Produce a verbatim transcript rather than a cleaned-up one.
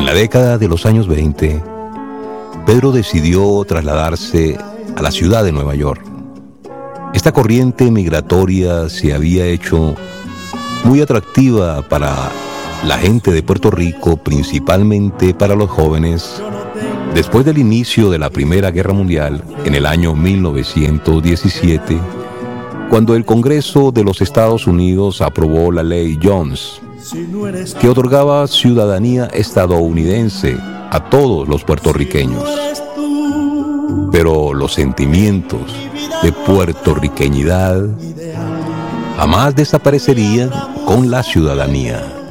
En la década de los años veinte, Pedro decidió trasladarse a la ciudad de Nueva York. Esta corriente migratoria se había hecho muy atractiva para la gente de Puerto Rico, principalmente para los jóvenes, después del inicio de la Primera Guerra Mundial en el año mil novecientos diecisiete, cuando el Congreso de los Estados Unidos aprobó la Ley Jones, que otorgaba ciudadanía estadounidense a todos los puertorriqueños. Pero los sentimientos de puertorriqueñidad jamás desaparecerían con la ciudadanía.